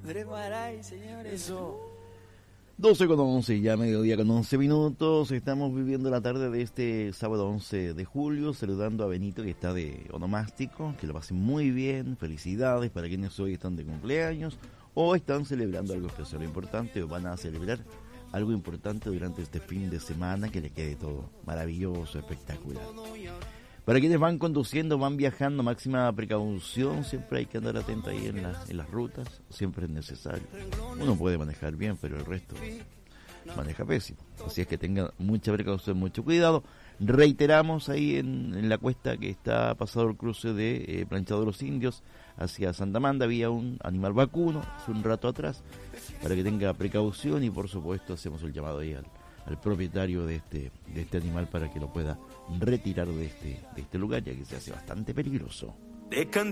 Andrés Maray, señores. Eso. 12:11, ya mediodía con 11 minutos. Estamos viviendo la tarde de este sábado 11 de julio, saludando a Benito, que está de onomástico, que lo pasen muy bien. Felicidades para quienes hoy están de cumpleaños o están celebrando algo especial, importante, o van a celebrar algo importante durante este fin de semana, que le quede todo maravilloso, espectacular. Para quienes van conduciendo, van viajando, máxima precaución, siempre hay que andar atento ahí en las rutas, siempre es necesario. Uno puede manejar bien, pero el resto maneja pésimo. Así es que tengan mucha precaución, mucho cuidado. Reiteramos ahí en la cuesta que está pasado el cruce de Planchado de los Indios hacia Santa Amanda, había un animal vacuno hace un rato atrás, para que tenga precaución, y por supuesto hacemos el llamado ahí al propietario de este animal para que lo pueda retirar de este lugar, ya que se hace bastante peligroso.